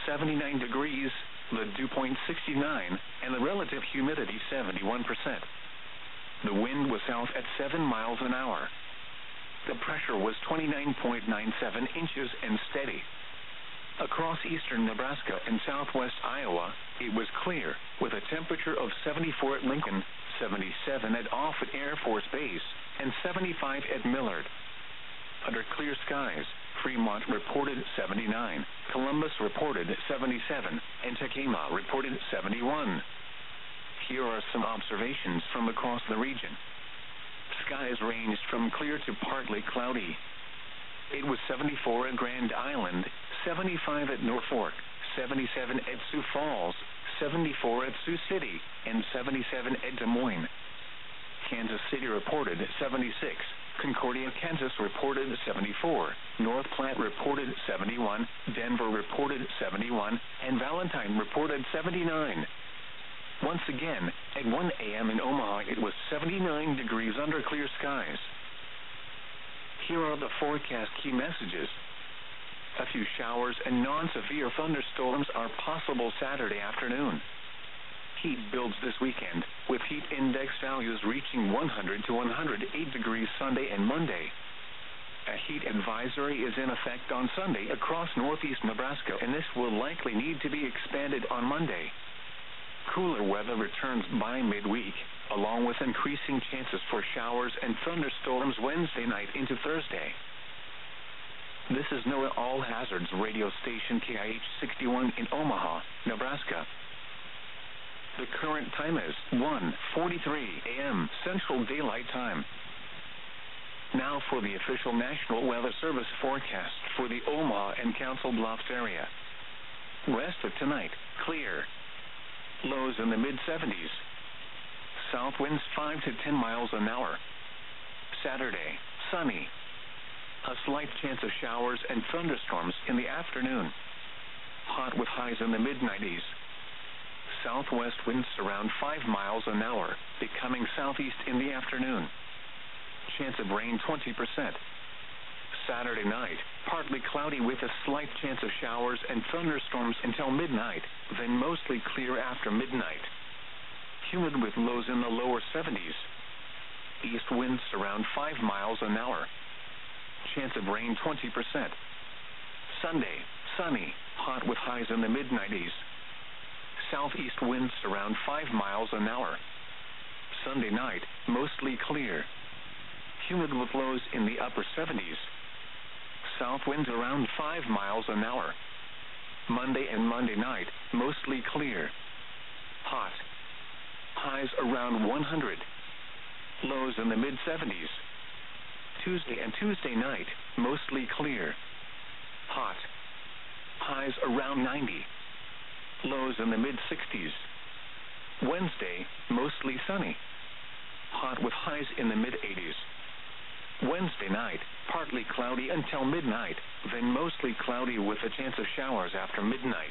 79 degrees, the dew point 69, and the relative humidity 71%. The wind was south at 7 miles an hour. The pressure was 29.97 inches and steady. Across eastern Nebraska and southwest Iowa, it was clear, with a temperature of 74 at Lincoln, 77 at Offutt Air Force Base, and 75 at Millard. Under clear skies, Fremont reported 79, Columbus reported 77, and Tekamah reported 71. Here are some observations from across the region. Skies ranged from clear to partly cloudy. It was 74 at Grand Island, 75 at Norfolk, 77 at Sioux Falls, 74 at Sioux City, and 77 at Des Moines. Kansas City reported 76, Concordia, Kansas reported 74, North Platte reported 71, Denver reported 71, and Valentine reported 79. Once again, at 1 a.m. in Omaha, it was 79 degrees under clear skies. Here are the forecast key messages. A few showers and non-severe thunderstorms are possible Saturday afternoon. Heat builds this weekend, with heat index values reaching 100 to 108 degrees Sunday and Monday. A heat advisory is in effect on Sunday across northeast Nebraska, and this will likely need to be expanded on Monday. Cooler weather returns by midweek, along with increasing chances for showers and thunderstorms Wednesday night into Thursday. This is NOAA All Hazards radio station KIH 61 in Omaha, Nebraska. The current time is 1:43 a.m. Central Daylight Time. Now for the official National Weather Service forecast for the Omaha and Council Bluffs area. Rest of tonight, clear. Lows in the mid-70s. South winds 5 to 10 miles an hour. Saturday, sunny. A slight chance of showers and thunderstorms in the afternoon. Hot with highs in the mid-90s. Southwest winds around 5 miles an hour, becoming southeast in the afternoon. Chance of rain 20%. Saturday night, partly cloudy with a slight chance of showers and thunderstorms until midnight, then mostly clear after midnight. Humid with lows in the lower 70s. East winds around 5 miles an hour. Chance of rain 20%. Sunday, sunny, hot with highs in the mid-90s. Southeast winds around 5 miles an hour. Sunday night, mostly clear. Humid with lows in the upper 70s. South winds around 5 miles an hour. Monday and Monday night, mostly clear. Hot. Highs around 100. Lows in the mid-70s. Tuesday and Tuesday night, mostly clear. Hot. Highs around 90. Lows in the mid-60s. Wednesday, mostly sunny. Hot with highs in the mid-80s. Wednesday night, partly cloudy until midnight, then mostly cloudy with a chance of showers after midnight.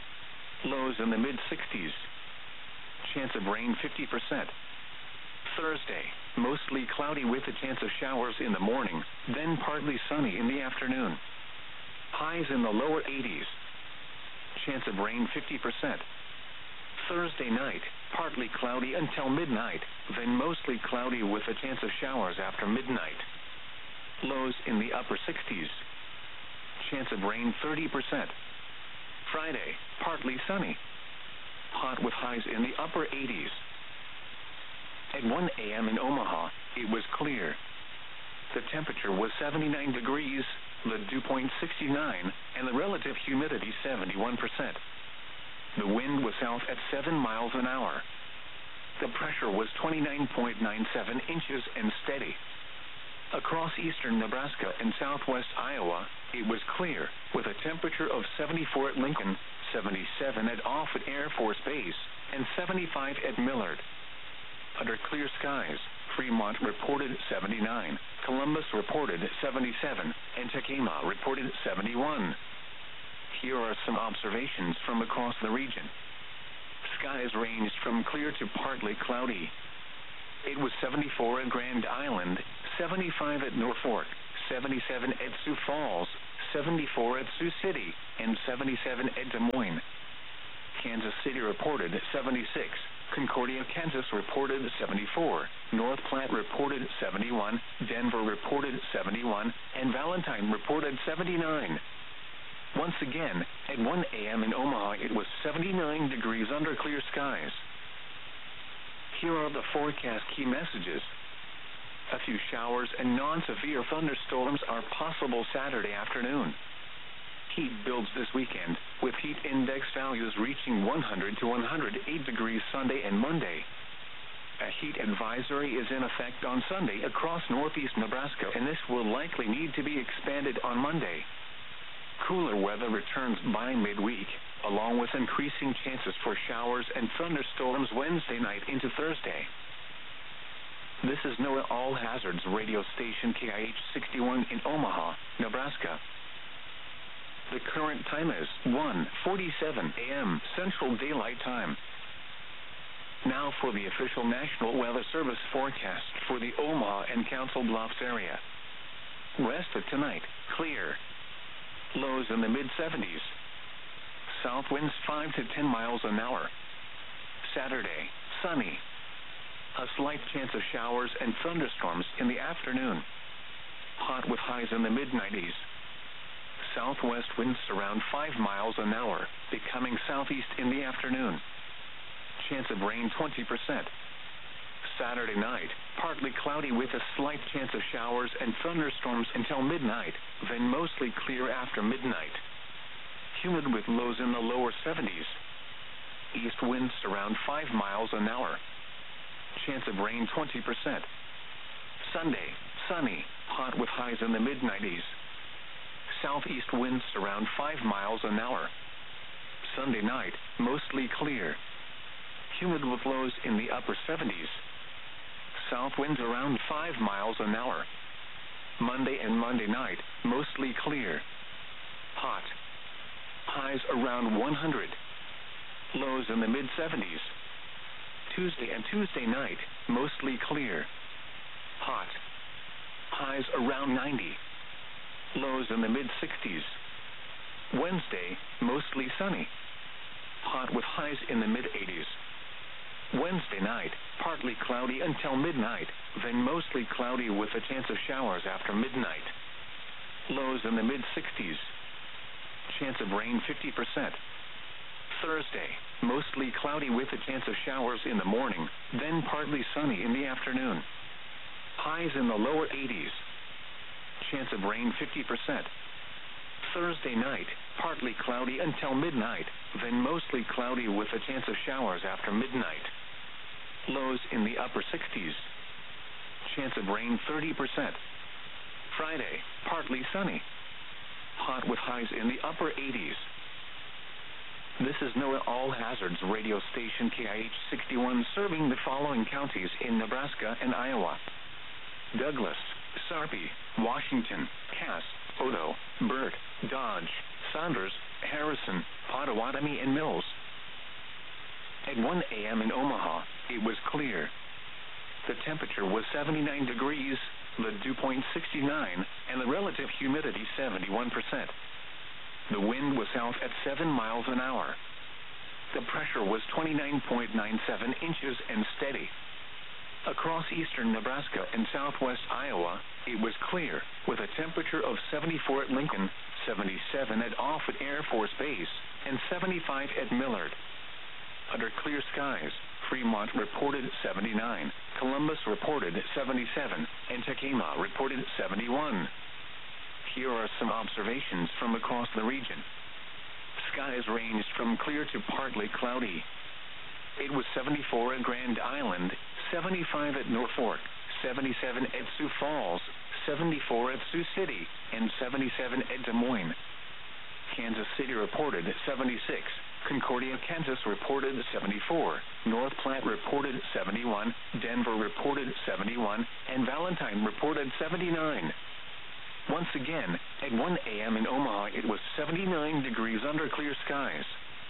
Lows in the mid-60s. Chance of rain 50%. Thursday, mostly cloudy with a chance of showers in the morning, then partly sunny in the afternoon. Highs in the lower 80s. Chance of rain 50%. Thursday night, partly cloudy until midnight, then mostly cloudy with a chance of showers after midnight. Lows in the upper 60s. Chance of rain 30%. Friday, partly sunny. Hot with highs in the upper 80s. At 1 a.m. in Omaha, it was clear. The temperature was 79 degrees, the dew point 69, and the relative humidity 71%. The wind was south at 7 miles an hour. The pressure was 29.97 inches and steady. Across eastern Nebraska and southwest Iowa, it was clear, with a temperature of 74 at Lincoln, 77 at Offutt Air Force Base, and 75 at Millard. Under clear skies, Fremont reported 79, Columbus reported 77, and Tekamah reported 71. Here are some observations from across the region. Skies ranged from clear to partly cloudy. It was 74 at Grand Island, 75 at Norfolk, 77 at Sioux Falls, 74 at Sioux City, and 77 at Des Moines. Kansas City reported 76. Concordia, Kansas reported 74. North Platte reported 71. Denver reported 71. And Valentine reported 79. Once again, at 1 a.m. in Omaha, it was 79 degrees under clear skies. Here are the forecast key messages. A few showers and non-severe thunderstorms are possible Saturday afternoon. Heat builds this weekend, with heat index values reaching 100 to 108 degrees Sunday and Monday. A heat advisory is in effect on Sunday across northeast Nebraska, and this will likely need to be expanded on Monday. Cooler weather returns by midweek, along with increasing chances for showers and thunderstorms Wednesday night into Thursday. This is NOAA All Hazards radio station KIH 61 in Omaha, Nebraska. The current time is 1:47 a.m. Central Daylight Time. Now for the official National Weather Service forecast for the Omaha and Council Bluffs area. Rest of tonight, clear. Lows in the mid-70s. South winds 5 to 10 miles an hour. Saturday, sunny. A slight chance of showers and thunderstorms in the afternoon. Hot with highs in the mid-90s. Southwest winds around 5 miles an hour, becoming southeast in the afternoon. Chance of rain 20%. Saturday night, partly cloudy with a slight chance of showers and thunderstorms until midnight, then mostly clear after midnight. Humid with lows in the lower 70s. East winds around 5 miles an hour. Chance of rain 20%. Sunday, sunny, hot with highs in the mid-90s. Southeast winds around 5 miles an hour. Sunday night, mostly clear. Humid with lows in the upper 70s. South winds around 5 miles an hour. Monday and Monday night, mostly clear. Hot. Highs around 100. Lows in the mid-70s. Tuesday and Tuesday night, mostly clear. Hot. Highs around 90. Lows in the mid-60s. Wednesday, mostly sunny. Hot with highs in the mid-80s. Wednesday night, partly cloudy until midnight, then mostly cloudy with a chance of showers after midnight. Lows in the mid-60s. Chance of rain 50%. Thursday, mostly cloudy with a chance of showers in the morning, then partly sunny in the afternoon. Highs in the lower 80s. Chance of rain 50%. Thursday night, partly cloudy until midnight, then mostly cloudy with a chance of showers after midnight. Lows in the upper 60s. Chance of rain 30%. Friday, partly sunny. Hot with highs in the upper 80s. This is NOAA All Hazards radio station KIH 61 serving the following counties in Nebraska and Iowa: Douglas, Sarpy, Washington, Cass, Odo, Burt, Dodge, Saunders, Harrison, Pottawatomie, and Mills. At 1 a.m. in Omaha, it was clear. The temperature was 79 degrees, the dew point 69, and the relative humidity 71%. The wind was south at 7 miles an hour. The pressure was 29.97 inches and steady. Across eastern Nebraska and southwest Iowa, it was clear, with a temperature of 74 at Lincoln, 77 at Offutt Air Force Base, and 75 at Millard. Under clear skies, Fremont reported 79, Columbus reported 77, and Tekamah reported 71. Here are some observations from across the region. Skies ranged from clear to partly cloudy. It was 74 at Grand Island, 75 at Norfolk, 77 at Sioux Falls, 74 at Sioux City, and 77 at Des Moines. Kansas City reported 76. Concordia, Kansas reported 74. North Platte reported 71. Denver reported 71. And Valentine reported 79. Once again, at 1 a.m. in Omaha, it was 79 degrees under clear skies.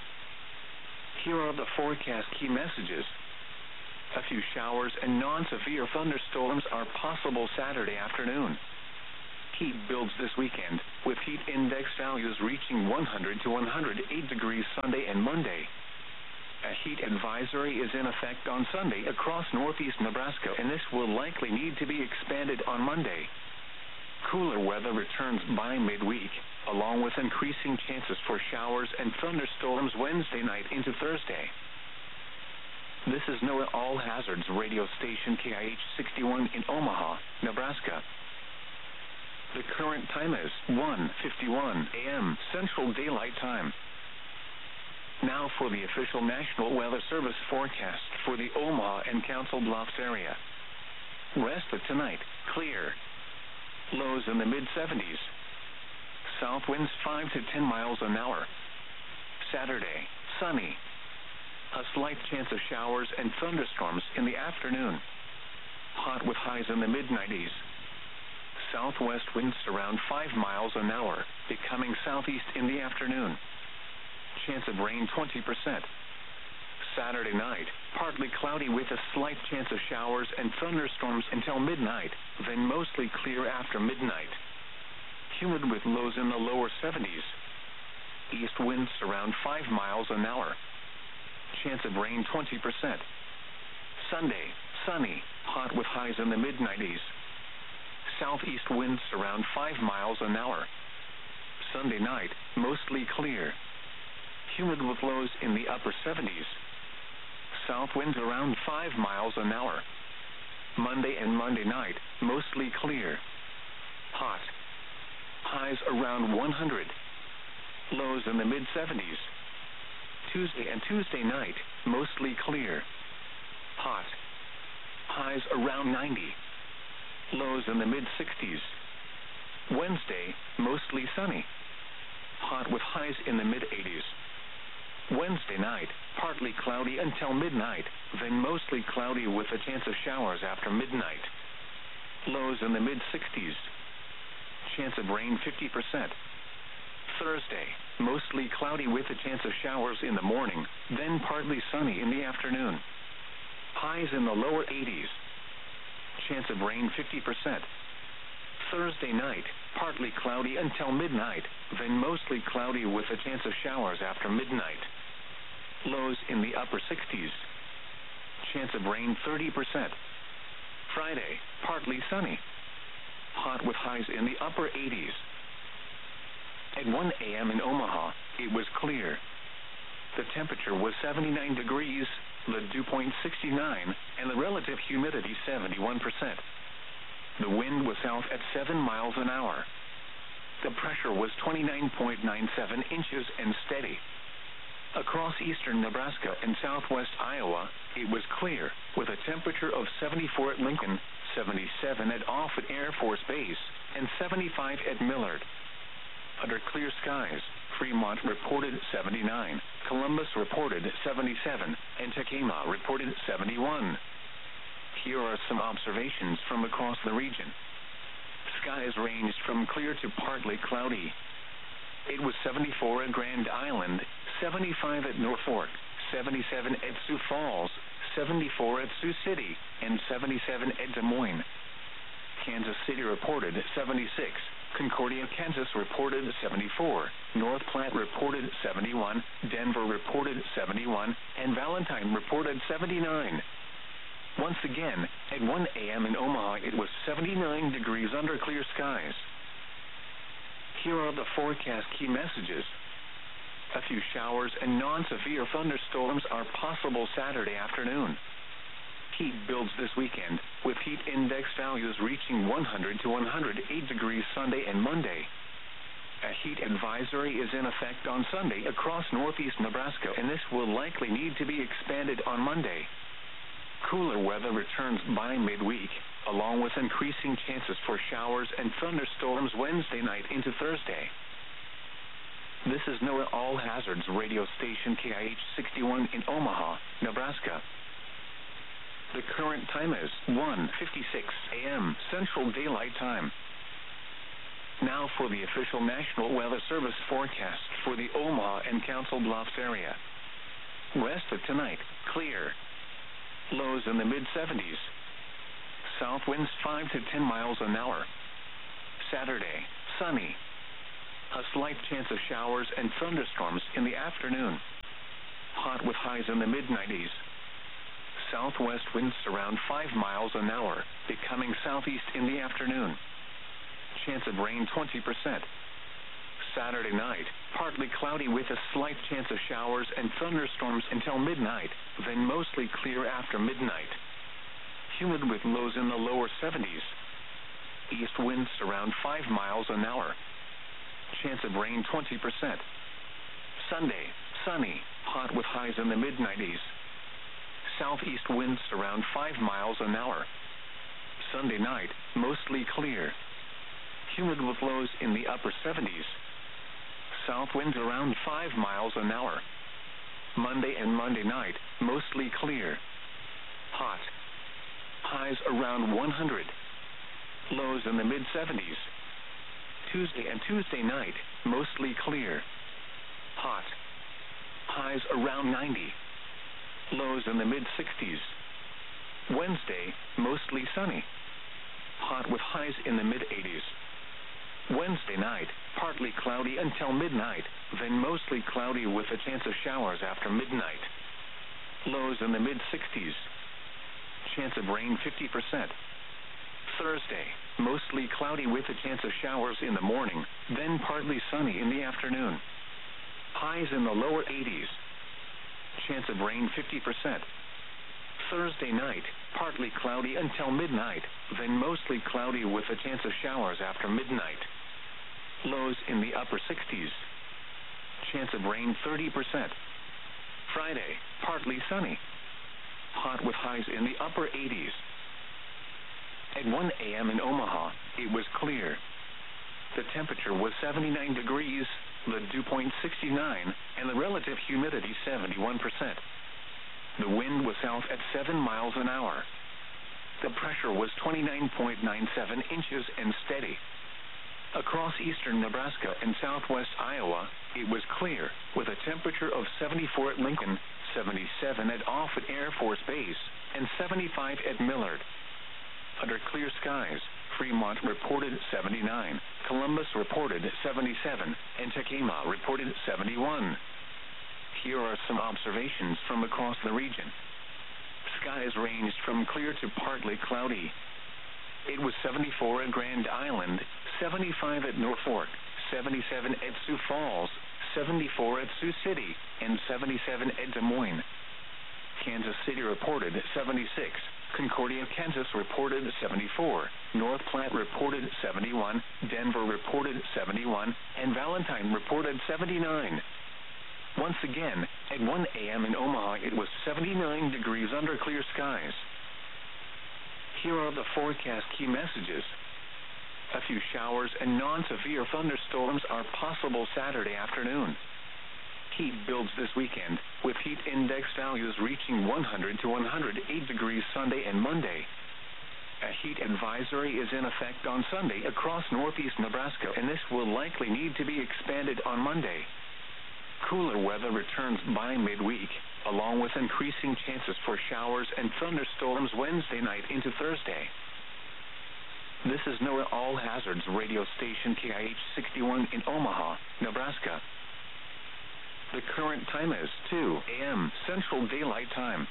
Here are the forecast key messages. A few showers and non-severe thunderstorms are possible Saturday afternoon. Heat builds this weekend, with heat index values reaching 100 to 108 degrees Sunday and Monday. A heat advisory is in effect on Sunday across northeast Nebraska, and this will likely need to be expanded on Monday. Cooler weather returns by midweek, along with increasing chances for showers and thunderstorms Wednesday night into Thursday. This is NOAA All Hazards radio station KIH 61 in Omaha, Nebraska. The current time is 1:51 a.m. Central Daylight Time. Now for the official National Weather Service forecast for the Omaha and Council Bluffs area. Rest of tonight, clear. Lows in the mid-70s. South winds 5 to 10 miles an hour. Saturday, sunny. A slight chance of showers and thunderstorms in the afternoon. Hot with highs in the mid-90s. Southwest winds around 5 miles an hour, becoming southeast in the afternoon. Chance of rain 20%. Saturday night, partly cloudy with a slight chance of showers and thunderstorms until midnight, then mostly clear after midnight. Humid with lows in the lower 70s. East winds around 5 miles an hour. Chance of rain 20%. Sunday, sunny, hot with highs in the mid-90s. Southeast winds around 5 miles an hour. Sunday night, mostly clear. Humid with lows in the upper 70s. South winds around 5 miles an hour. Monday and Monday night, mostly clear. Hot. Highs around 100. Lows in the mid-70s. Tuesday and Tuesday night, mostly clear. Hot. Highs around 90. Lows in the mid-60s. Wednesday, mostly sunny. Hot with highs in the mid-80s. Wednesday night, partly cloudy until midnight, then mostly cloudy with a chance of showers after midnight. Lows in the mid-60s. Chance of rain 50%. Thursday, mostly cloudy with a chance of showers in the morning, then partly sunny in the afternoon. Highs in the lower 80s. Chance of rain 50%. Thursday night, partly cloudy until midnight, then mostly cloudy with a chance of showers after midnight. Lows in the upper 60s. Chance of rain 30%. Friday, partly sunny. Hot with highs in the upper 80s. At 1 a.m. in Omaha, it was clear. The temperature was 79 degrees, the dew point 69, and the relative humidity 71%. The wind was south at 7 miles an hour. The pressure was 29.97 inches and steady. Across eastern Nebraska and southwest Iowa, it was clear, with a temperature of 74 at Lincoln, 77 at Offutt Air Force Base, and 75 at Millard. Under clear skies, Fremont reported 79, Columbus reported 77, and Tekamah reported 71. Here are some observations from across the region. Skies ranged from clear to partly cloudy. It was 74 at Grand Island, 75 at Norfolk, 77 at Sioux Falls, 74 at Sioux City, and 77 at Des Moines. Kansas City reported 76. Concordia, Kansas reported 74. North Platte reported 71. Denver reported 71. And Valentine reported 79. Once again, at 1 a.m. in Omaha, it was 79 degrees under clear skies. Here are the forecast key messages. A few showers and non-severe thunderstorms are possible Saturday afternoon. Heat builds this weekend, with heat index values reaching 100 to 108 degrees Sunday and Monday. A heat advisory is in effect on Sunday across northeast Nebraska, and this will likely need to be expanded on Monday. Cooler weather returns by midweek, along with increasing chances for showers and thunderstorms Wednesday night into Thursday. This is NOAA All Hazards radio station KIH 61 in Omaha, Nebraska. The current time is 1:56 a.m. Central Daylight Time. Now for the official National Weather Service forecast for the Omaha and Council Bluffs area. Rest of tonight, clear. Lows in the mid-70s. South winds 5 to 10 miles an hour. Saturday, sunny. A slight chance of showers and thunderstorms in the afternoon. Hot with highs in the mid-90s. Southwest winds around 5 miles an hour, becoming southeast in the afternoon. Chance of rain 20%. Saturday night, partly cloudy with a slight chance of showers and thunderstorms until midnight, then mostly clear after midnight. Humid with lows in the lower 70s. East winds around 5 miles an hour. Chance of rain 20%. Sunday, sunny, hot with highs in the mid-90s. Southeast winds around 5 miles an hour. Sunday night, mostly clear. Humid with lows in the upper 70s. South winds around 5 miles an hour. Monday and Monday night, mostly clear. Hot. Highs around 100. Lows in the mid-70s. Tuesday and Tuesday night, mostly clear. Hot. Highs around 90. Lows in the mid-60s. Wednesday, mostly sunny. Hot with highs in the mid-80s. Wednesday night, partly cloudy until midnight, then mostly cloudy with a chance of showers after midnight. Lows in the mid-60s. Chance of rain 50%. Thursday, mostly cloudy with a chance of showers in the morning, then partly sunny in the afternoon. Highs in the lower 80s. Chance of rain 50%. Thursday night, partly cloudy until midnight, then mostly cloudy with a chance of showers after midnight. Lows in the upper 60s. Chance of rain 30%. Friday, partly sunny. Hot with highs in the upper 80s. At 1 a.m. in Omaha, it was clear. The temperature was 79 degrees, the dew point 69, and the relative humidity 71%. The wind was south at 7 miles an hour. The pressure was 29.97 inches and steady. Across eastern Nebraska and southwest Iowa, it was clear, with a temperature of 74 at Lincoln, 77 at Offutt Air Force Base, and 75 at Millard. Under clear skies, Fremont reported 79, Columbus reported 77, and Tekamah reported 71. Here are some observations from across the region. Skies ranged from clear to partly cloudy. It was 74 at Grand Island, 75 at Norfolk, 77 at Sioux Falls, 74 at Sioux City, and 77 at Des Moines. Kansas City reported 76. Concordia, Kansas reported 74. North Platte reported 71. Denver reported 71. And Valentine reported 79. Once again, at 1 a.m. in Omaha, it was 79 degrees under clear skies. Here are the forecast key messages. A few showers and non-severe thunderstorms are possible Saturday afternoon. Heat builds this weekend, with heat index values reaching 100 to 108 degrees Sunday and Monday. A heat advisory is in effect on Sunday across northeast Nebraska, and this will likely need to be expanded on Monday. Cooler weather returns by midweek, along with increasing chances for showers and thunderstorms Wednesday night into Thursday. This is NOAA All Hazards radio station KIH 61 in Omaha, Nebraska. The current time is 2 a.m. Central Daylight Time.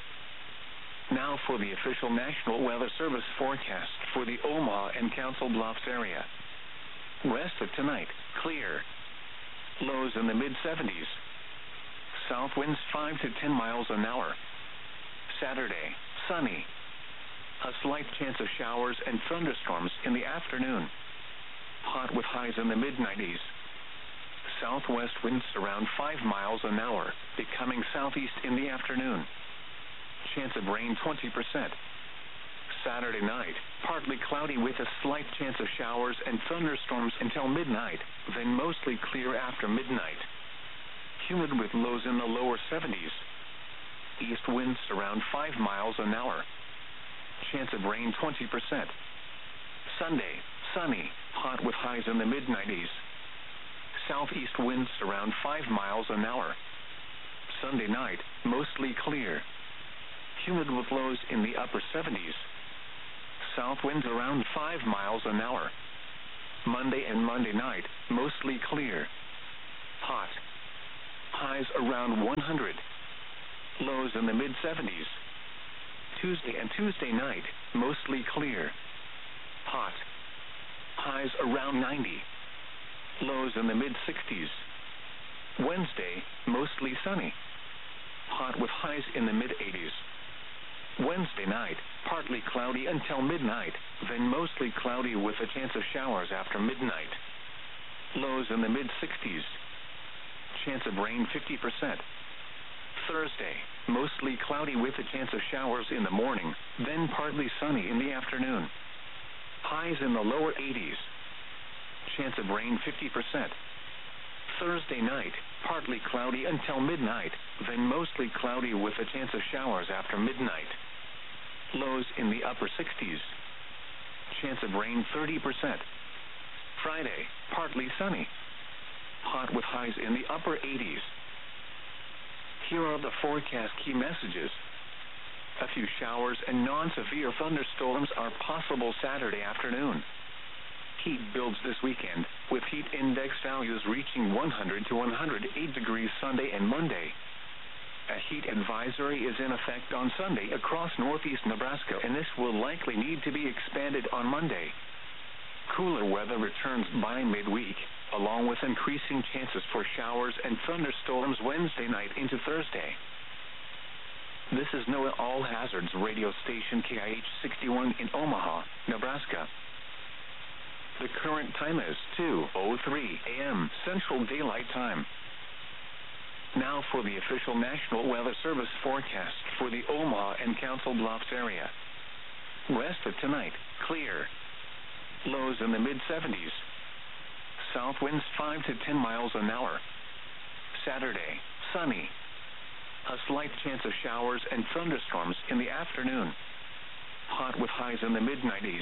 Now for the official National Weather Service forecast for the Omaha and Council Bluffs area. West of tonight, clear. Lows in the mid-70s. South winds 5 to 10 miles an hour. Saturday, sunny. A slight chance of showers and thunderstorms in the afternoon. Hot with highs in the mid-90s. Southwest winds around 5 miles an hour, becoming southeast in the afternoon. Chance of rain 20%. Saturday night, partly cloudy with a slight chance of showers and thunderstorms until midnight, then mostly clear after midnight. Humid with lows in the lower 70s. East winds around 5 miles an hour. Chance of rain 20%. Sunday, sunny, hot with highs in the mid-90s. Southeast winds around 5 miles an hour. Sunday night, mostly clear. Humid with lows in the upper 70s. South winds around 5 miles an hour. Monday and Monday night, mostly clear. Hot. Highs around 100. Lows in the mid-70s. Tuesday and Tuesday night, mostly clear. Hot. Highs around 90. Lows in the mid-60s. Wednesday, mostly sunny. Hot with highs in the mid-80s. Wednesday night, partly cloudy until midnight, then mostly cloudy with a chance of showers after midnight. Lows in the mid-60s. Chance of rain 50%. Thursday, mostly cloudy with a chance of showers in the morning, then partly sunny in the afternoon. Highs in the lower 80s. Chance of rain 50%. Thursday night, partly cloudy until midnight, then mostly cloudy with a chance of showers after midnight. Lows in the upper 60s. Chance of rain 30%. Friday, partly sunny. Hot with highs in the upper 80s. Here are the forecast key messages. A few showers and non-severe thunderstorms are possible Saturday afternoon. Heat builds this weekend, with heat index values reaching 100 to 108 degrees Sunday and Monday. A heat advisory is in effect on Sunday across northeast Nebraska, and this will likely need to be expanded on Monday. Cooler weather returns by midweek, along with increasing chances for showers and thunderstorms Wednesday night into Thursday. This is NOAA All Hazards radio station KIH 61 in Omaha, Nebraska. The current time is 2:03 a.m. Central Daylight Time. Now for the official National Weather Service forecast for the Omaha and Council Bluffs area. Rest of tonight, clear. Lows in the mid-70s. South winds 5 to 10 miles an hour. Saturday, sunny. A slight chance of showers and thunderstorms in the afternoon. Hot with highs in the mid-90s.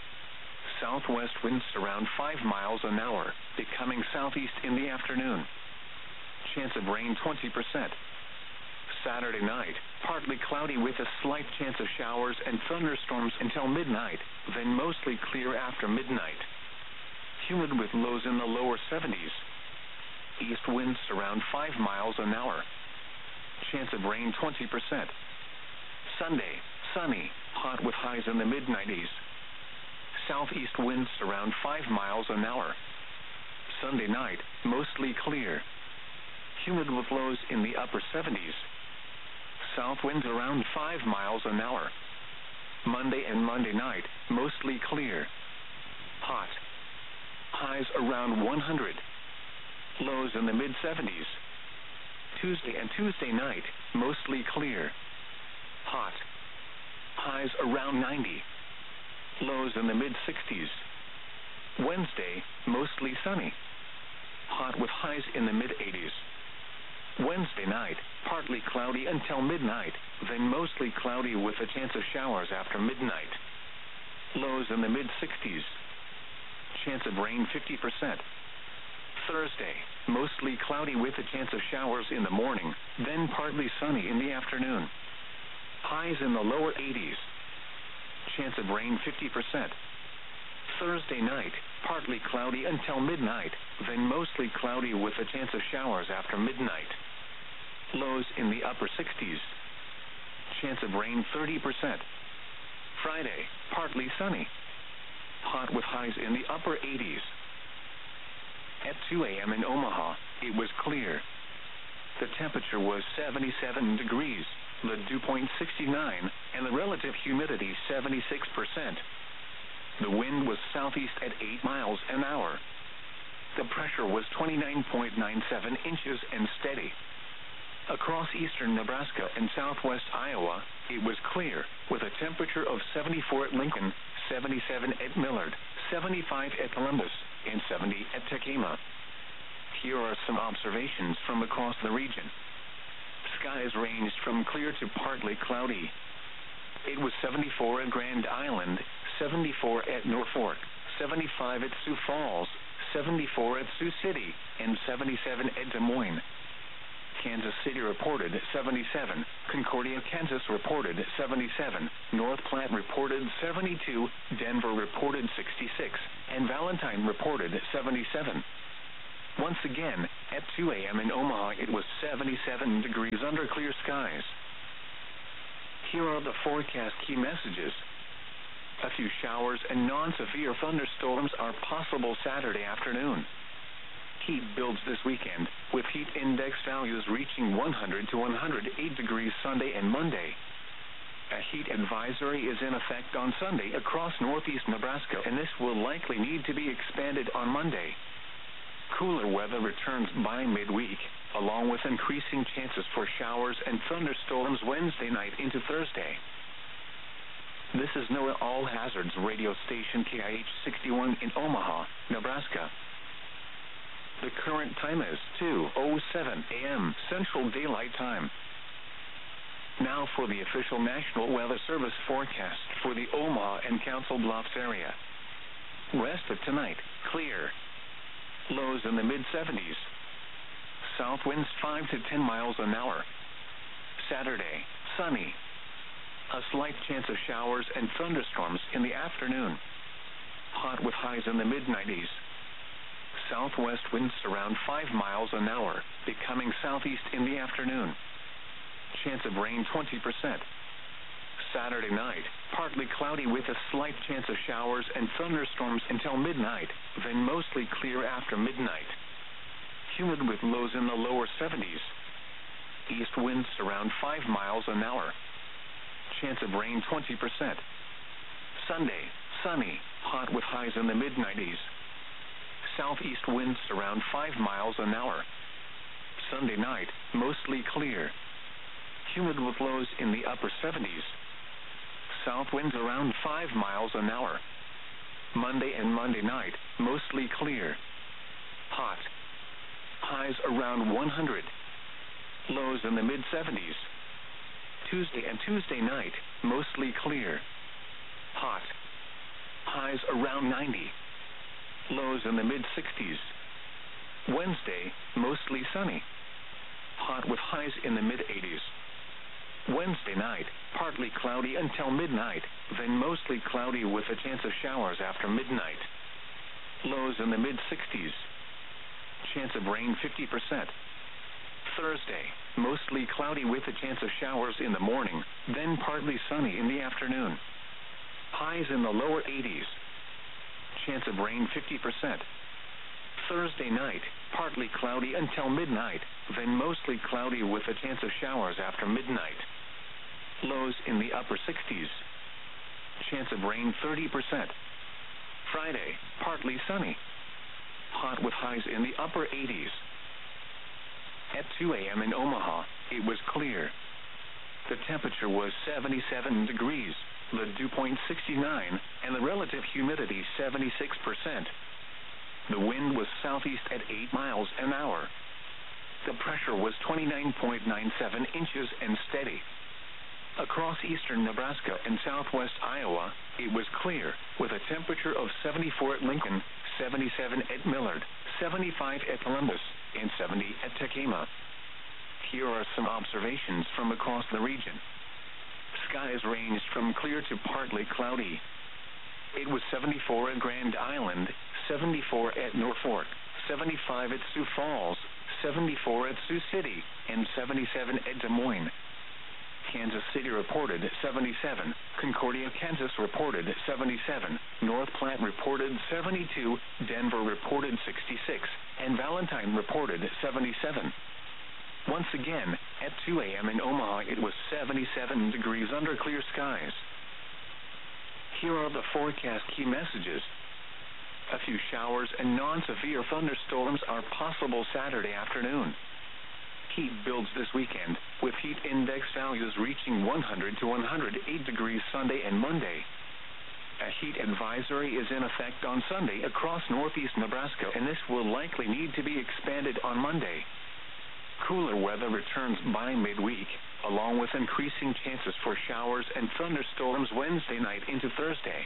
Southwest winds around 5 miles an hour, becoming southeast in the afternoon. Chance of rain 20%. Saturday night, partly cloudy with a slight chance of showers and thunderstorms until midnight, then mostly clear after midnight. Humid with lows in the lower 70s. East winds around 5 miles an hour. Chance of rain 20%. Sunday, sunny, hot with highs in the mid-90s. Southeast winds around 5 miles an hour. Sunday night, mostly clear. Humid with lows in the upper 70s. South winds around 5 miles an hour. Monday and Monday night, mostly clear. Hot. Highs around 100. Lows in the mid-70s. Tuesday and Tuesday night, mostly clear. Hot. Highs around 90. Lows in the mid-60s. Wednesday, mostly sunny. Hot with highs in the mid-80s. Wednesday night, partly cloudy until midnight, then mostly cloudy with a chance of showers after midnight. Lows in the mid-60s. Chance of rain 50%. Thursday, mostly cloudy with a chance of showers in the morning, then partly sunny in the afternoon. Highs in the lower 80s. Chance of rain 50%. Thursday night, partly cloudy until midnight, then mostly cloudy with a chance of showers after midnight. Lows in the upper 60s. Chance of rain 30%. Friday, partly sunny. Hot with highs in the upper 80s. At 2 a.m. in Omaha, it was clear. The temperature was 77 degrees, the dew point 69, and the relative humidity 76%. The wind was southeast at 8 miles an hour. The pressure was 29.97 inches and steady. Across eastern Nebraska and southwest Iowa, it was clear, with a temperature of 74 at Lincoln, 77 at Millard, 75 at Columbus, and 70 at Tekema. Here are some observations from across the region. Skies ranged from clear to partly cloudy. It was 74 at Grand Island, 74 at Norfolk, 75 at Sioux Falls, 74 at Sioux City, and 77 at Des Moines. Kansas City reported 77. Concordia, Kansas reported 77. North Platte reported 72. Denver reported 66. And Valentine reported 77. Once again, at 2 a.m. in Omaha, it was 77 degrees under clear skies. Here are the forecast key messages. A few showers and non-severe thunderstorms are possible Saturday afternoon. Heat builds this weekend, with heat index values reaching 100 to 108 degrees Sunday and Monday. A heat advisory is in effect on Sunday across northeast Nebraska, and this will likely need to be expanded on Monday. Cooler weather returns by midweek, along with increasing chances for showers and thunderstorms Wednesday night into Thursday. This is NOAA All Hazards radio station KIH 61 in Omaha, Nebraska. The current time is 2:07 a.m. Central Daylight Time. Now for the official National Weather Service forecast for the Omaha and Council Bluffs area. Rest of tonight, clear. Lows in the mid-70s. South winds 5 to 10 miles an hour. Saturday, sunny. A slight chance of showers and thunderstorms in the afternoon. Hot with highs in the mid-90s. Southwest winds around 5 miles an hour, becoming southeast in the afternoon. Chance of rain 20%. Saturday night, partly cloudy with a slight chance of showers and thunderstorms until midnight, then mostly clear after midnight. Humid with lows in the lower 70s. East winds around 5 miles an hour. Chance of rain 20%. Sunday, sunny, hot with highs in the mid-90s. Southeast winds around 5 miles an hour. Sunday night, mostly clear. Humid with lows in the upper 70s. South winds around 5 miles an hour. Monday and Monday night, mostly clear. Hot. Highs around 100. Lows in the mid-70s. Tuesday and Tuesday night, mostly clear. Hot. Highs around 90. Lows in the mid-60s. Wednesday, mostly sunny. Hot with highs in the mid-80s. Wednesday night, partly cloudy until midnight, then mostly cloudy with a chance of showers after midnight. Lows in the mid-60s. Chance of rain 50%. Thursday, mostly cloudy with a chance of showers in the morning, then partly sunny in the afternoon. Highs in the lower 80s. Chance of rain 50%. Thursday night, partly cloudy until midnight, then mostly cloudy with a chance of showers after midnight. Lows in the upper 60s. Chance of rain 30%. Friday, partly sunny. Hot with highs in the upper 80s. At 2 a.m. in Omaha, it was clear. The temperature was 77 degrees, the dew point 69, and the relative humidity 76%. The wind was southeast at 8 miles an hour. The pressure was 29.97 inches and steady. Across eastern Nebraska and southwest Iowa, it was clear, with a temperature of 74 at Lincoln, 77 at Millard, 75 at Columbus, and 70 at Tekema. Here are some observations from across the region. Skies ranged from clear to partly cloudy. It was 74 at Grand Island, 74 at Norfolk, 75 at Sioux Falls, 74 at Sioux City, and 77 at Des Moines. Kansas City reported 77. Concordia, Kansas reported 77. North Platte reported 72. Denver reported 66. And Valentine reported 77. Once again, at 2 a.m. in Omaha, it was 77 degrees under clear skies. Here are the forecast key messages. A few showers and non-severe thunderstorms are possible Saturday afternoon. Heat builds this weekend, with heat index values reaching 100 to 108 degrees Sunday and Monday. A heat advisory is in effect on Sunday across northeast Nebraska, and this will likely need to be expanded on Monday. Cooler weather returns by midweek, along with increasing chances for showers and thunderstorms Wednesday night into Thursday.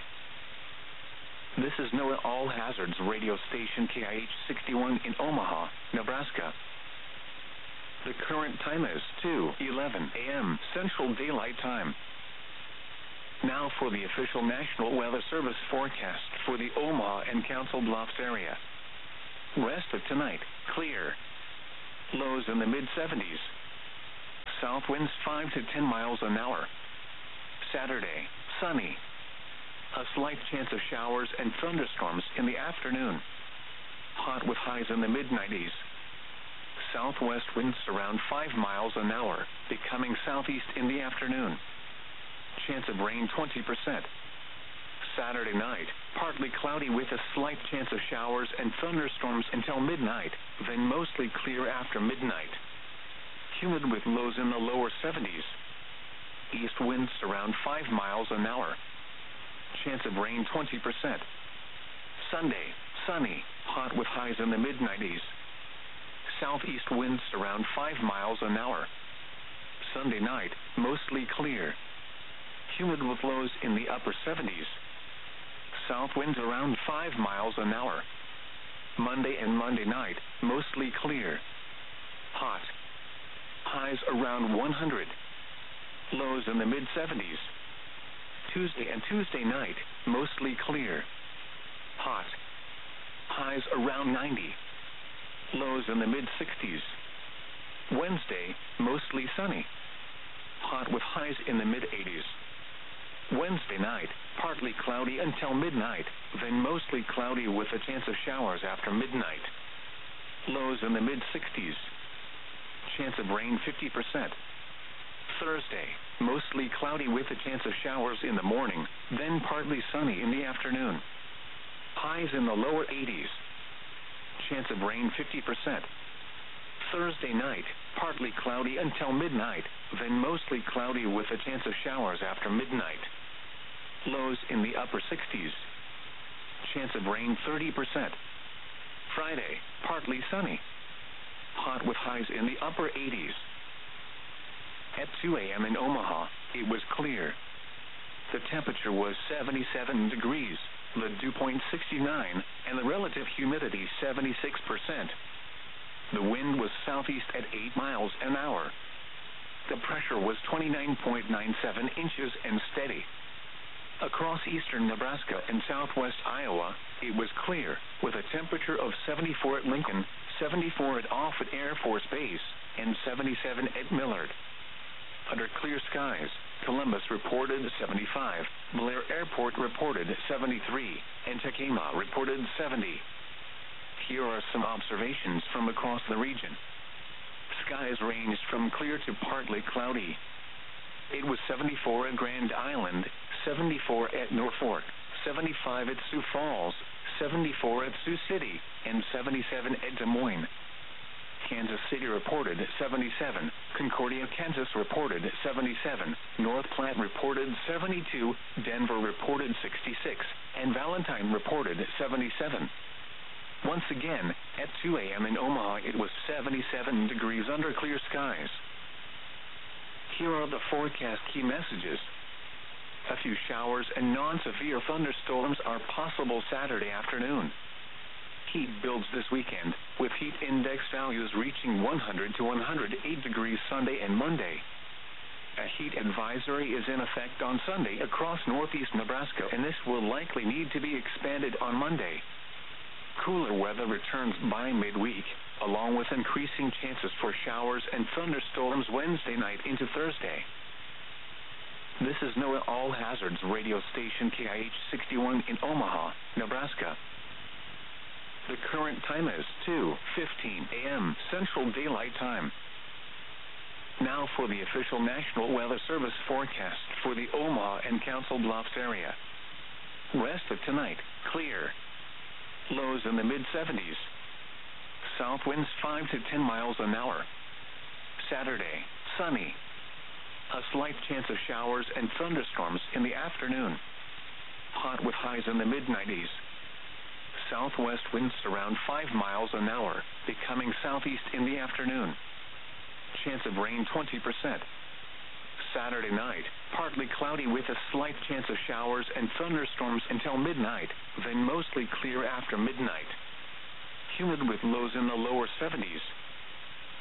This is NOAA All Hazards radio station KIH 61 in Omaha, Nebraska. The current time is 2:11 a.m. Central Daylight Time. Now for the official National Weather Service forecast for the Omaha and Council Bluffs area. Rest of tonight, clear. Lows in the mid-70s. South winds 5 to 10 miles an hour. Saturday, sunny. A slight chance of showers and thunderstorms in the afternoon. Hot with highs in the mid-90s. Southwest winds around 5 miles an hour, becoming southeast in the afternoon. Chance of rain 20%. Saturday night, partly cloudy with a slight chance of showers and thunderstorms until midnight, then mostly clear after midnight. Humid with lows in the lower 70s. East winds around 5 miles an hour. Chance of rain 20%. Sunday, sunny, hot with highs in the mid-90s. Southeast winds around 5 miles an hour. Sunday night, mostly clear. Humid with lows in the upper 70s. South winds around 5 miles an hour. Monday and Monday night, mostly clear. Hot. Highs around 100. Lows in the mid-70s. Tuesday and Tuesday night, mostly clear. Hot. Highs around 90. Lows in the mid-60s. Wednesday, mostly sunny. Hot with highs in the mid-80s. Wednesday night, partly cloudy until midnight, then mostly cloudy with a chance of showers after midnight. Lows in the mid-60s. Chance of rain 50%. Thursday, mostly cloudy with a chance of showers in the morning, then partly sunny in the afternoon. Highs in the lower 80s. Chance of rain 50%. Thursday night, partly cloudy until midnight, then mostly cloudy with a chance of showers after midnight. Lows in the upper 60s. Chance of rain 30%. Friday, partly sunny. Hot with highs in the upper 80s. At 2 a.m. in Omaha, it was clear. The temperature was 77 degrees, the dew point 69, and the relative humidity 76%. The wind was southeast at 8 miles an hour. The pressure was 29.97 inches and steady. Across eastern Nebraska and southwest Iowa, it was clear, with a temperature of 74 at Lincoln, 74 at Offutt Air Force Base, and 77 at Millard. Under clear skies, Columbus reported 75, Blair Airport reported 73, and Tacoma reported 70. Here are some observations from across the region. Skies ranged from clear to partly cloudy. It was 74 at Grand Island, 74 at Norfolk, 75 at Sioux Falls, 74 at Sioux City, and 77 at Des Moines. Kansas City reported 77, Concordia, Kansas reported 77, North Platte reported 72, Denver reported 66, and Valentine reported 77. Once again, at 2 a.m. in Omaha, it was 77 degrees under clear skies. Here are the forecast key messages. A few showers and non-severe thunderstorms are possible Saturday afternoon. Heat builds this weekend, with heat index values reaching 100 to 108 degrees Sunday and Monday. A heat advisory is in effect on Sunday across northeast Nebraska, and this will likely need to be expanded on Monday. Cooler weather returns by midweek, along with increasing chances for showers and thunderstorms Wednesday night into Thursday. This is NOAA All Hazards radio station KIH 61 in Omaha, Nebraska. The current time is 2:15 a.m. Central Daylight Time. Now for the official National Weather Service forecast for the Omaha and Council Bluffs area. Rest of tonight, clear. Lows in the mid-70s. South winds 5 to 10 miles an hour. Saturday, sunny. A slight chance of showers and thunderstorms in the afternoon. Hot with highs in the mid-90s. Southwest winds around 5 miles an hour, becoming southeast in the afternoon. Chance of rain 20%. Saturday night, partly cloudy with a slight chance of showers and thunderstorms until midnight, then mostly clear after midnight. Humid with lows in the lower 70s.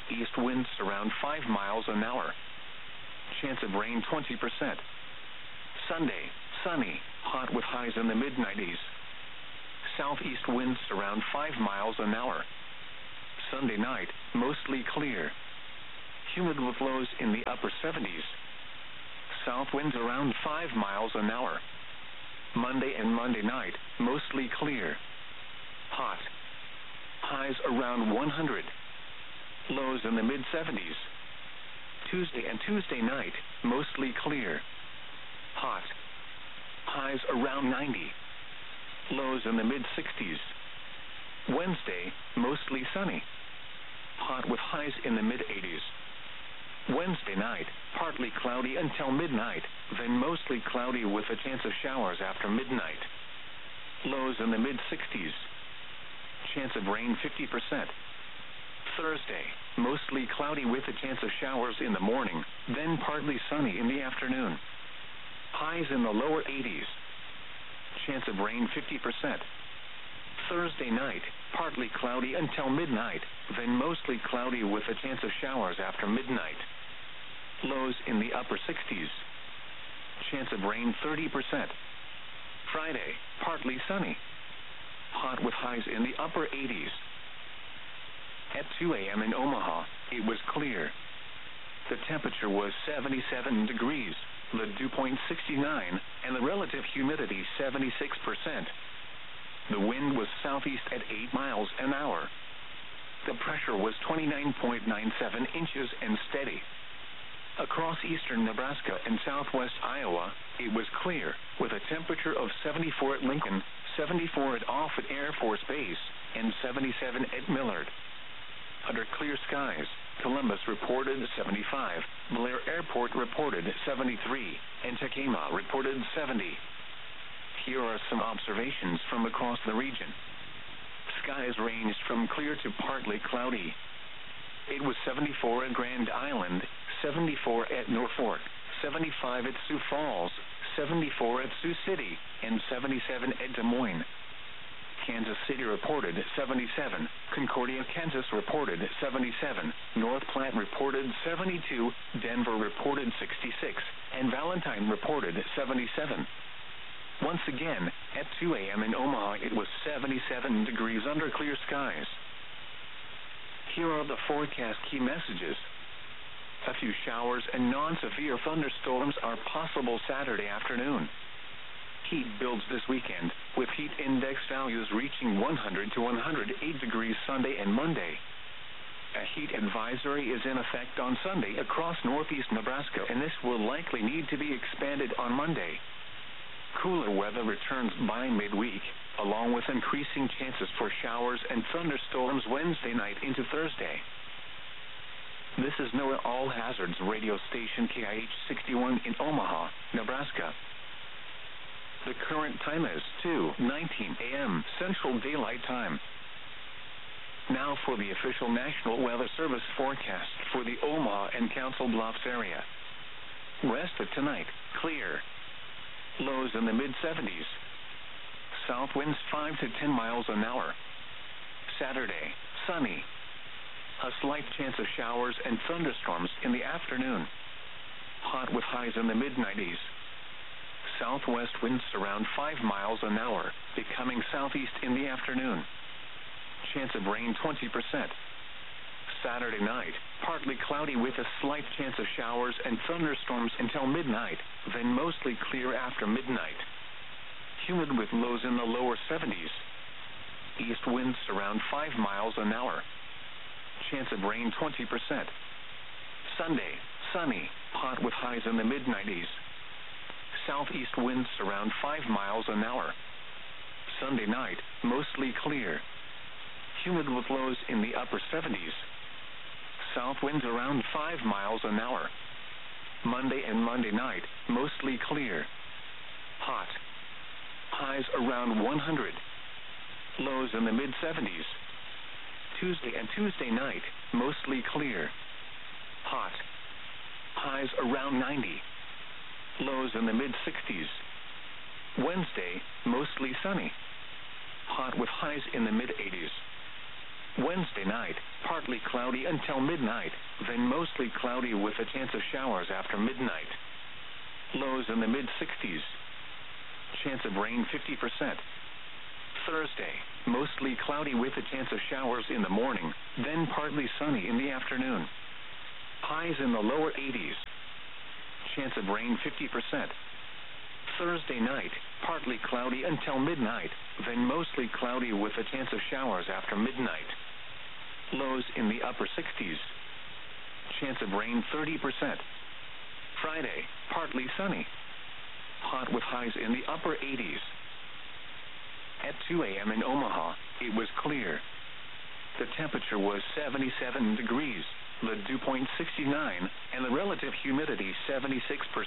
East winds around 5 miles an hour. Chance of rain 20%. Sunday, sunny, hot with highs in the mid-90s. Southeast winds around 5 miles an hour. Sunday night, mostly clear. Humid with lows in the upper 70s. South winds around 5 miles an hour. Monday and Monday night, mostly clear. Hot. Highs around 100. Lows in the mid-70s. Tuesday and Tuesday night, mostly clear. Hot. Highs around 90. Lows in the mid-60s. Wednesday, mostly sunny. Hot with highs in the mid-80s. Wednesday night, partly cloudy until midnight, then mostly cloudy with a chance of showers after midnight. Lows in the mid-60s. Chance of rain 50%. Thursday, mostly cloudy with a chance of showers in the morning, then partly sunny in the afternoon. Highs in the lower 80s. Chance of rain 50%. Thursday night, partly cloudy until midnight, then mostly cloudy with a chance of showers after midnight. Lows in the upper 60s. Chance of rain 30%. Friday, partly sunny. Hot with highs in the upper 80s. At 2 a.m. in Omaha, it was clear. The temperature was 77 degrees, the dew point 69, and the relative humidity 76%. The wind was southeast at 8 miles an hour. The pressure was 29.97 inches and steady. Across eastern Nebraska and southwest Iowa, it was clear, with a temperature of 74 at Lincoln, 74 at Offutt Air Force Base, and 77 at Millard. Under clear skies, Columbus reported 75, Blair Airport reported 73, and Tekamah reported 70. Here are some observations from across the region. Skies ranged from clear to partly cloudy. It was 74 at Grand Island, 74 at Norfolk, 75 at Sioux Falls, 74 at Sioux City, and 77 at Des Moines. Kansas City reported 77, Concordia, Kansas reported 77, North Platte reported 72, Denver reported 66, and Valentine reported 77. Once again, at 2 a.m. in Omaha, it was 77 degrees under clear skies. Here are the forecast key messages. A few showers and non-severe thunderstorms are possible Saturday afternoon. Heat builds this weekend, with heat index values reaching 100 to 108 degrees Sunday and Monday. A heat advisory is in effect on Sunday across northeast Nebraska, and this will likely need to be expanded on Monday. Cooler weather returns by midweek, along with increasing chances for showers and thunderstorms Wednesday night into Thursday. This is NOAA All Hazards radio station KIH 61 in Omaha, Nebraska. The current time is 2:19 a.m. Central Daylight Time. Now for the official National Weather Service forecast for the Omaha and Council Bluffs area. West of tonight, clear. Lows in the mid-70s. South winds 5 to 10 miles an hour. Saturday, sunny. A slight chance of showers and thunderstorms in the afternoon. Hot with highs in the mid-90s. Southwest winds around 5 miles an hour, becoming southeast in the afternoon. Chance of rain 20%. Saturday night, partly cloudy with a slight chance of showers and thunderstorms until midnight, then mostly clear after midnight. Humid with lows in the lower 70s. East winds around 5 miles an hour. Chance of rain 20%. Sunday, sunny, hot with highs in the mid-90s. Southeast winds around 5 miles an hour. Sunday night, mostly clear. Humid with lows in the upper 70s. South winds around 5 miles an hour. Monday and Monday night, mostly clear. Hot. Highs around 100. Lows in the mid-70s. Tuesday and Tuesday night, mostly clear. Hot. Highs around 90. Lows in the mid-60s. Wednesday, mostly sunny. Hot with highs in the mid-80s. Wednesday night, partly cloudy until midnight, then mostly cloudy with a chance of showers after midnight. Lows in the mid-60s. Chance of rain 50%. Thursday, mostly cloudy with a chance of showers in the morning, then partly sunny in the afternoon. Highs in the lower 80s. Chance of rain 50%. Thursday night, partly cloudy until midnight, then mostly cloudy with a chance of showers after midnight. Lows in the upper 60s. Chance of rain 30%. Friday, partly sunny. Hot with highs in the upper 80s. At 2 a.m. in Omaha, it was clear. The temperature was 77 degrees, the dew point 69, and the relative humidity 76%.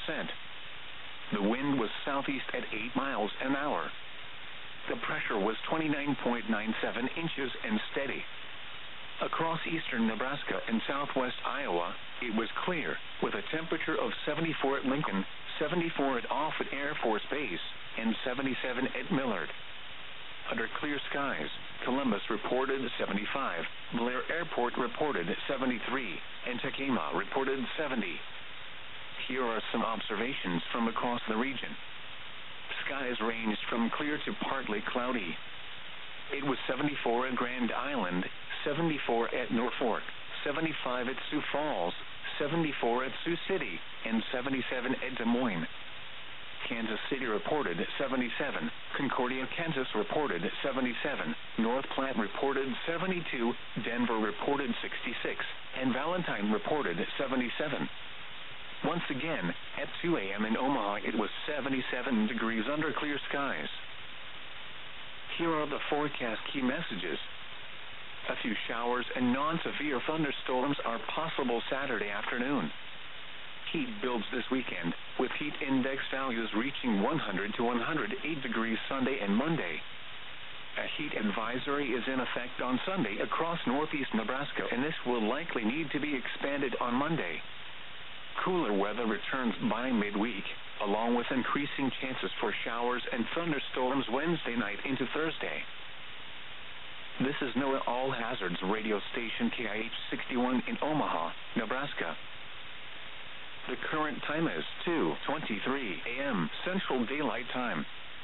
The wind was southeast at 8 miles an hour. The pressure was 29.97 inches and steady. Across eastern Nebraska and southwest Iowa, it was clear, with a temperature of 74 at Lincoln, 74 at Offutt Air Force Base, and 77 at Millard. Under clear skies, Columbus reported 75, Blair Airport reported 73, and Tekamah reported 70. Here are some observations from across the region. Skies ranged from clear to partly cloudy. It was 74 at Grand Island, 74 at Norfolk, 75 at Sioux Falls, 74 at Sioux City, and 77 at Des Moines. Kansas City reported 77, Concordia, Kansas reported 77, North Platte reported 72, Denver reported 66, and Valentine reported 77. Once again, at 2 a.m. in Omaha, it was 77 degrees under clear skies. Here are the forecast key messages. A few showers and non-severe thunderstorms are possible Saturday afternoon. Heat builds this weekend, with heat index values reaching 100 to 108 degrees Sunday and Monday. A heat advisory is in effect on Sunday across northeast Nebraska, and this will likely need to be expanded on Monday. Cooler weather returns by midweek, along with increasing chances for showers and thunderstorms Wednesday night into Thursday. This is NOAA All Hazards radio station KIH 61 in Omaha, Nebraska. The current time is 2:23 a.m. Central Daylight Time.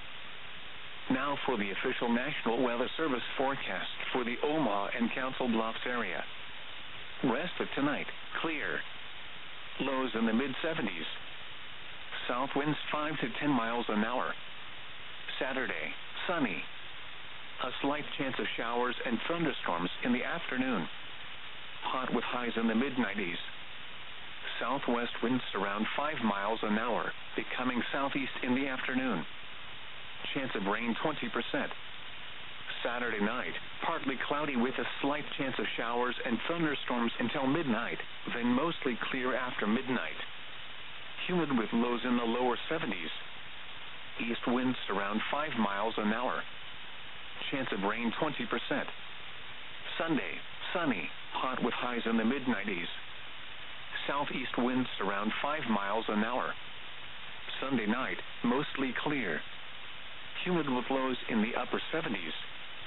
Now for the official National Weather Service forecast for the Omaha and Council Bluffs area. Rest of tonight, clear. Lows in the mid-70s. South winds 5 to 10 miles an hour. Saturday, sunny. A slight chance of showers and thunderstorms in the afternoon. Hot with highs in the mid-90s. Southwest winds around 5 miles an hour, becoming southeast in the afternoon. Chance of rain 20%. Saturday night, partly cloudy with a slight chance of showers and thunderstorms until midnight, then mostly clear after midnight. Humid with lows in the lower 70s. East winds around 5 miles an hour. Chance of rain 20%. Sunday, sunny, hot with highs in the mid-90s. Southeast winds around 5 miles an hour. Sunday night, mostly clear. Humid with lows in the upper 70s.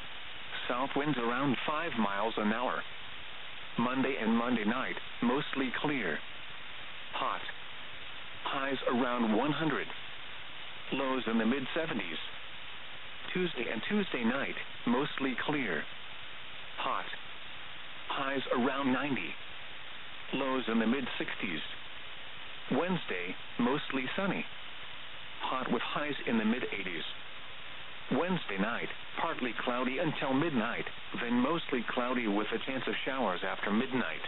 South winds around 5 miles an hour. Monday and Monday night, mostly clear. Hot. Highs around 100. Lows in the mid-70s. Tuesday and Tuesday night, mostly clear. Hot. Highs around 90. Lows in the mid-60s. Wednesday, mostly sunny. Hot with highs in the mid-80s. Wednesday night, partly cloudy until midnight, then mostly cloudy with a chance of showers after midnight.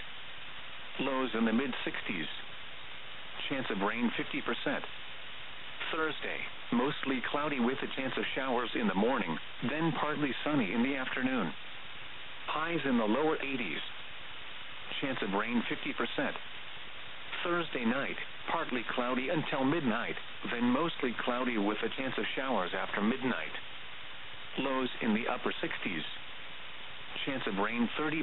Lows in the mid-60s. Chance of rain 50%. Thursday, mostly cloudy with a chance of showers in the morning, then partly sunny in the afternoon. Highs in the lower 80s. Chance of rain 50%. Thursday night, partly cloudy until midnight, then mostly cloudy with a chance of showers after midnight. Lows in the upper 60s. Chance of rain 30%.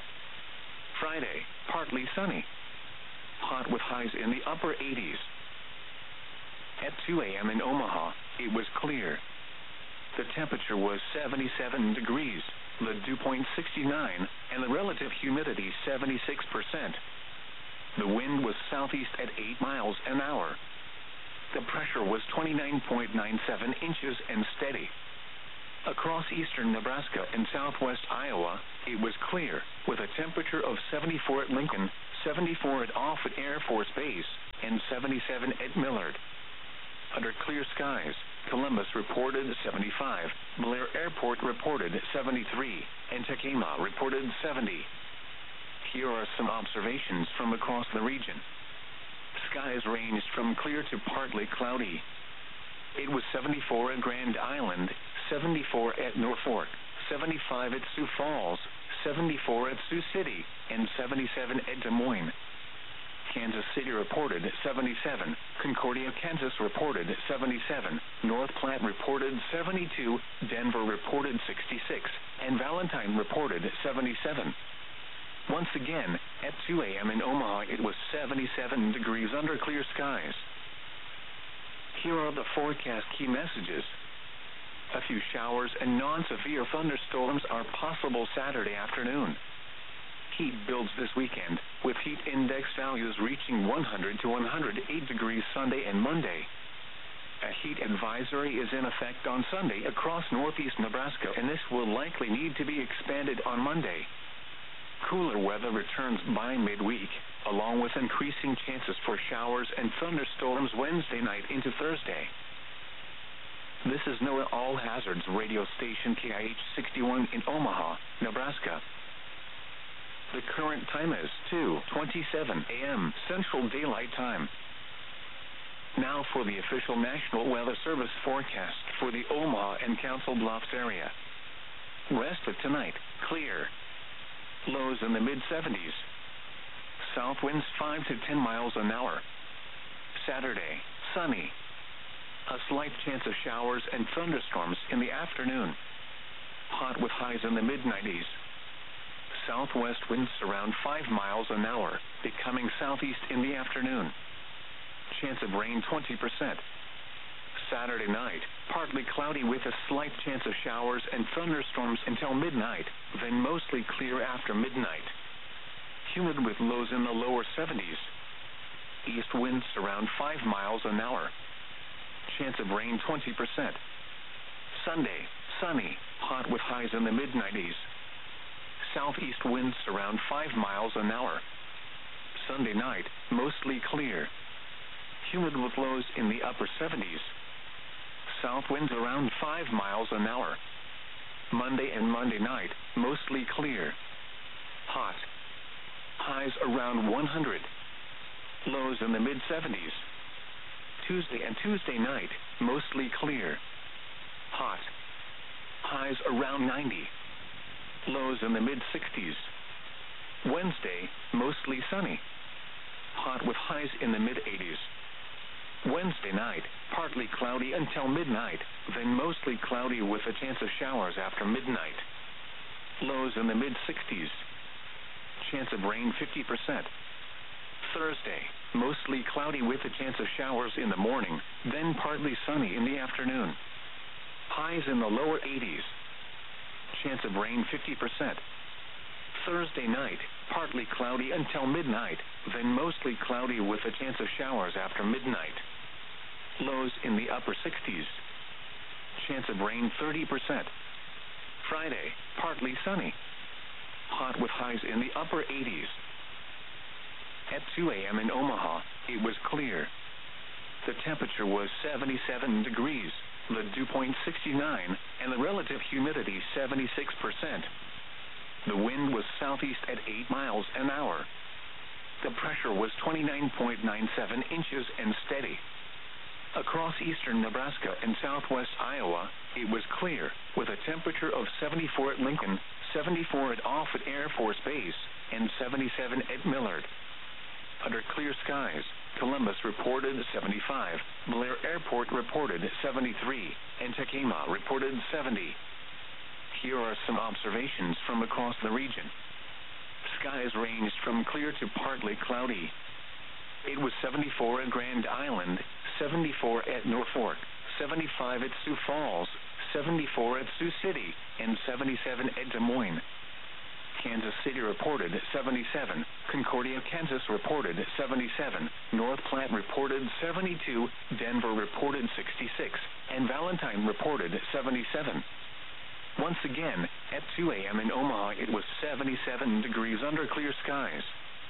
Friday, partly sunny. Hot with highs in the upper 80s. At 2 a.m. in Omaha, it was clear. The temperature was 77 degrees, the dew point 69, and the relative humidity 76%. The wind was southeast at 8 miles an hour. The pressure was 29.97 inches and steady. Across eastern Nebraska and southwest Iowa, it was clear, with a temperature of 74 at Lincoln, 74 at Offutt Air Force Base, and 77 at Millard. Under clear skies, Columbus reported 75, Blair Airport reported 73, and Tekamah reported 70. Here are some observations from across the region. Skies ranged from clear to partly cloudy. It was 74 at Grand Island, 74 at Norfolk, 75 at Sioux Falls, 74 at Sioux City, and 77 at Des Moines. Kansas City reported 77, Concordia, Kansas reported 77, North Platte reported 72, Denver reported 66, and Valentine reported 77. Once again, at 2 a.m. in Omaha it was 77 degrees under clear skies. Here are the forecast key messages. A few showers and non-severe thunderstorms are possible Saturday afternoon. Heat builds this weekend, with heat index values reaching 100 to 108 degrees Sunday and Monday. A heat advisory is in effect on Sunday across northeast Nebraska, and this will likely need to be expanded on Monday. Cooler weather returns by midweek, along with increasing chances for showers and thunderstorms Wednesday night into Thursday. This is NOAA All Hazards radio station KIH 61 in Omaha, Nebraska. The current time is 2:27 a.m. Central Daylight Time. Now for the official National Weather Service forecast for the Omaha and Council Bluffs area. Rest of tonight, clear. Lows in the mid-70s. South winds 5 to 10 miles an hour. Saturday, sunny. A slight chance of showers and thunderstorms in the afternoon. Hot with highs in the mid-90s. Southwest winds around 5 miles an hour, becoming southeast in the afternoon. Chance of rain 20%. Saturday night, partly cloudy with a slight chance of showers and thunderstorms until midnight, then mostly clear after midnight. Humid with lows in the lower 70s. East winds around 5 miles an hour. Chance of rain 20%. Sunday, sunny, hot with highs in the mid-90s. Southeast winds around 5 miles an hour. Sunday night, mostly clear. Humid with lows in the upper 70s. South winds around 5 miles an hour. Monday and Monday night, mostly clear. Hot. Highs around 100. Lows in the mid-70s. Tuesday and Tuesday night, mostly clear. Hot. Highs around 90. Lows in the mid-60s. Wednesday, mostly sunny. Hot with highs in the mid-80s. Wednesday night, partly cloudy until midnight, then mostly cloudy with a chance of showers after midnight. Lows in the mid-60s. Chance of rain 50%. Thursday, mostly cloudy with a chance of showers in the morning, then partly sunny in the afternoon. Highs in the lower 80s. Chance of rain 50%. Thursday night, partly cloudy until midnight, then mostly cloudy with a chance of showers after midnight. Lows in the upper 60s. Chance of rain 30%. Friday, partly sunny. Hot with highs in the upper 80s. At 2 a.m. in Omaha, it was clear. The temperature was 77 degrees, the dew point 69, and the relative humidity 76%. The wind was southeast at 8 miles an hour. The pressure was 29.97 inches and steady. Across eastern Nebraska and southwest Iowa, it was clear, with a temperature of 74 at Lincoln, 74 at Offutt Air Force Base, and 77 at Millard. Under clear skies, Columbus reported 75, Blair Airport reported 73, and Tekamah reported 70. Here are some observations from across the region. Skies ranged from clear to partly cloudy. It was 74 at Grand Island, 74 at Norfolk, 75 at Sioux Falls, 74 at Sioux City, and 77 at Des Moines. Kansas City reported 77, Concordia, Kansas reported 77, North Platte reported 72, Denver reported 66, and Valentine reported 77. Once again, at 2 a.m. in Omaha, it was 77 degrees under clear skies.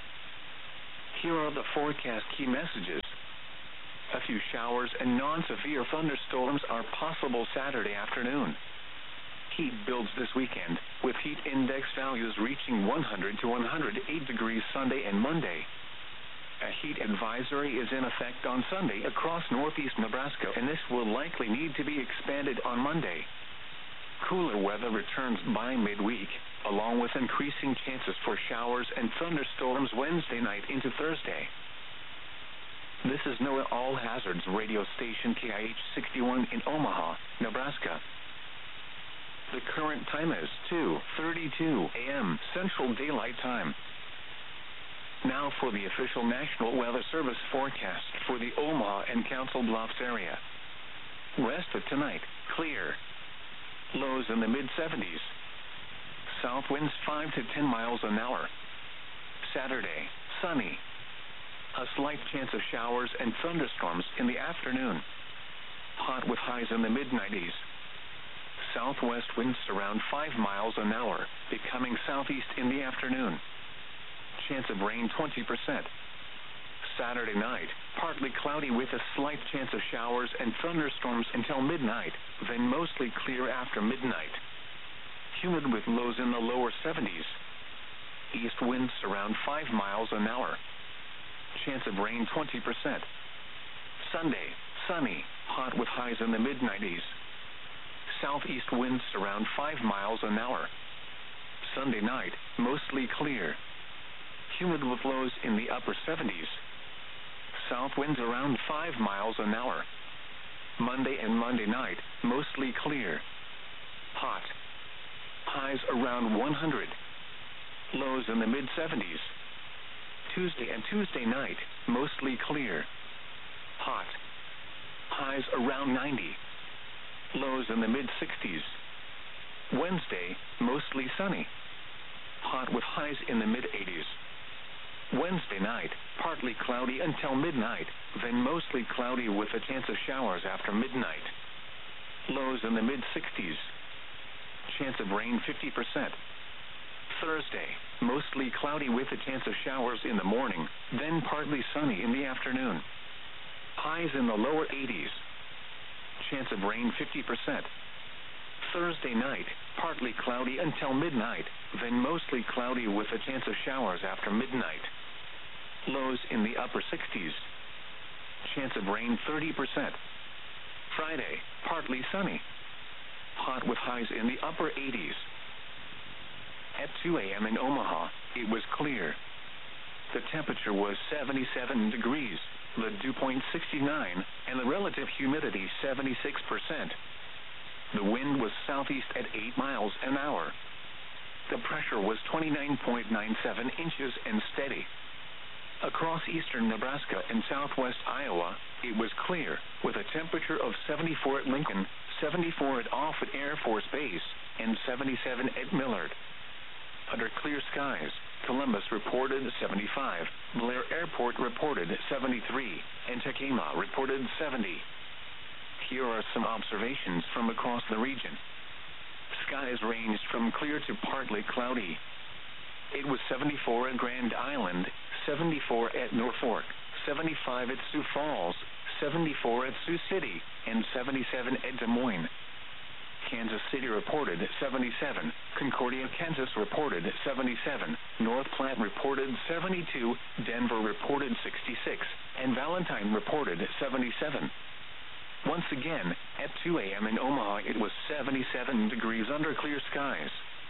Here are the forecast key messages. A few showers and non-severe thunderstorms are possible Saturday afternoon. Heat builds this weekend, with heat index values reaching 100 to 108 degrees Sunday and Monday. A heat advisory is in effect on Sunday across northeast Nebraska, and this will likely need to be expanded on Monday. Cooler weather returns by midweek, along with increasing chances for showers and thunderstorms Wednesday night into Thursday. This is NOAA All Hazards radio station KIH 61 in Omaha, Nebraska. The current time is 2:32 a.m. Central Daylight Time. Now for the official National Weather Service forecast for the Omaha and Council Bluffs area. Rest of tonight, clear. Lows in the mid-70s. South winds 5 to 10 miles an hour. Saturday, sunny. A slight chance of showers and thunderstorms in the afternoon. Hot with highs in the mid-90s. Southwest winds around 5 miles an hour, becoming southeast in the afternoon. Chance of rain 20%. Saturday night, partly cloudy with a slight chance of showers and thunderstorms until midnight, then mostly clear after midnight. Humid with lows in the lower 70s. East winds around 5 miles an hour. Chance of rain 20%. Sunday, sunny, hot with highs in the mid-90s. Southeast winds around 5 miles an hour. Sunday night, mostly clear. Humid with lows in the upper 70s. South winds around 5 miles an hour. Monday and Monday night, mostly clear. Hot. Highs around 100. Lows in the mid-70s. Tuesday and Tuesday night, mostly clear. Hot. Highs around 90. Lows in the mid-60s. Wednesday, mostly sunny. Hot with highs in the mid-80s. Wednesday night, partly cloudy until midnight, then mostly cloudy with a chance of showers after midnight. Lows in the mid-60s. Chance of rain 50%. Thursday, mostly cloudy with a chance of showers in the morning, then partly sunny in the afternoon. Highs in the lower 80s. Chance of rain 50%. Thursday night, partly cloudy until midnight, then mostly cloudy with a chance of showers after midnight. Lows in the upper 60s. Chance of rain 30%. Friday, partly sunny. Hot with highs in the upper 80s. At 2 a.m. in Omaha, it was clear. The temperature was 77 degrees, the dew point 69, and the relative humidity 76%. The wind was southeast at 8 miles an hour. The pressure was 29.97 inches and steady. Across eastern Nebraska and southwest Iowa, it was clear, with a temperature of 74 at Lincoln, 74 at Offutt Air Force Base, and 77 at Millard. Under clear skies, Columbus reported 75, Blair Airport reported 73, and Tekamah reported 70. Here are some observations from across the region. Skies ranged from clear to partly cloudy. It was 74 at Grand Island, 74 at Norfolk, 75 at Sioux Falls, 74 at Sioux City, and 77 at Des Moines. Kansas City reported 77, Concordia, Kansas reported 77, North Platte reported 72, Denver reported 66, and Valentine reported 77. Once again, at 2 a.m. in Omaha, it was 77 degrees under clear skies.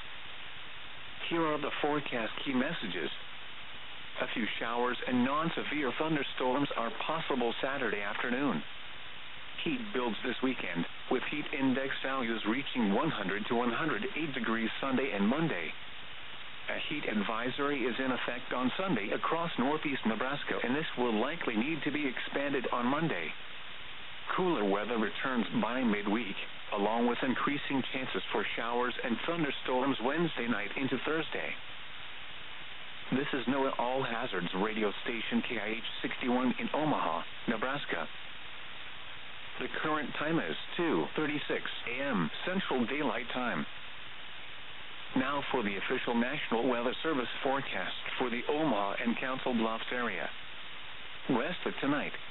Here are the forecast key messages. A few showers and non-severe thunderstorms are possible Saturday afternoon. Heat builds this weekend, with heat index values reaching 100 to 108 degrees Sunday and Monday. A heat advisory is in effect on Sunday across northeast Nebraska, and this will likely need to be expanded on Monday. Cooler weather returns by midweek, along with increasing chances for showers and thunderstorms Wednesday night into Thursday. This is NOAA All Hazards radio station KIH 61 in Omaha, Nebraska. The current time is 2:36 a.m. Central Daylight Time. Now for the official National Weather Service forecast for the Omaha and Council Bluffs area. West of tonight,